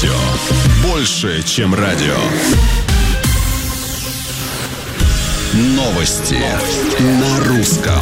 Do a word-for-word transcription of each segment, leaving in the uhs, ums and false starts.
Радио. Больше, чем радио. Новости на русском.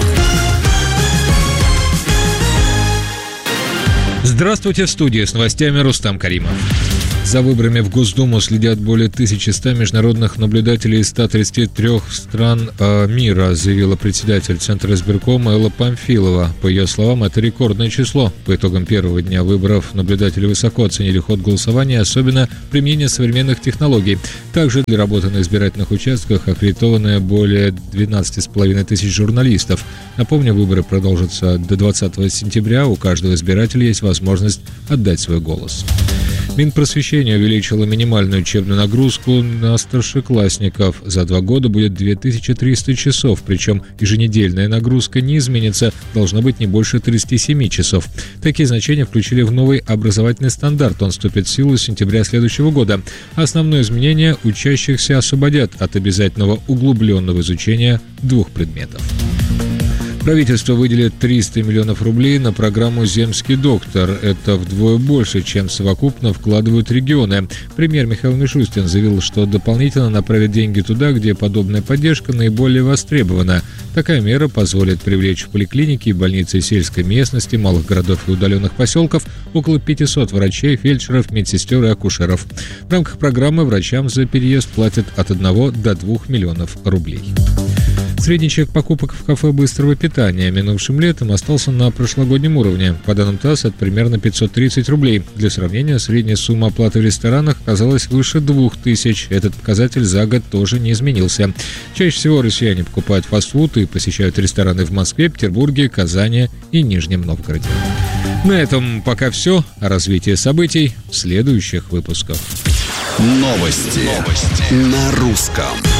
Здравствуйте, в студии с новостями Рустам Каримов. За выборами в Госдуму следят более тысячи ста международных наблюдателей из ста тридцати трёх стран э, мира, заявила председатель Центра избиркома Элла Памфилова. По ее словам, это рекордное число. По итогам первого дня выборов наблюдатели высоко оценили ход голосования, особенно применение современных технологий. Также для работы на избирательных участках аккредитованы более двенадцати с половиной тысяч журналистов. Напомню, выборы продолжатся до двадцатого сентября. У каждого избирателя есть возможность отдать свой голос. Минпросвещение увеличило минимальную учебную нагрузку на старшеклассников. За два года будет две тысячи триста часов, причем еженедельная нагрузка не изменится, должно быть не больше тридцати семи часов. Такие значения включили в новый образовательный стандарт. Он вступит в силу с сентября следующего года. Основное изменение – учащихся освободят от обязательного углубленного изучения двух предметов. Правительство выделит триста миллионов рублей на программу «Земский доктор». Это вдвое больше, чем совокупно вкладывают регионы. Премьер Михаил Мишустин заявил, что дополнительно направит деньги туда, где подобная поддержка наиболее востребована. Такая мера позволит привлечь в поликлиники и больницы сельской местности, малых городов и удаленных поселков около пятисот врачей, фельдшеров, медсестер и акушеров. В рамках программы врачам за переезд платят от одного до двух миллионов рублей. Средний чек покупок в кафе быстрого питания минувшим летом остался на прошлогоднем уровне. По данным ТАСС, это примерно пятьсот тридцать рублей. Для сравнения, средняя сумма оплаты в ресторанах оказалась выше двух тысяч. Этот показатель за год тоже не изменился. Чаще всего россияне покупают фастфуд и посещают рестораны в Москве, Петербурге, Казани и Нижнем Новгороде. На этом пока все. О развитии событий в следующих выпусках. Новости, Новости. На русском.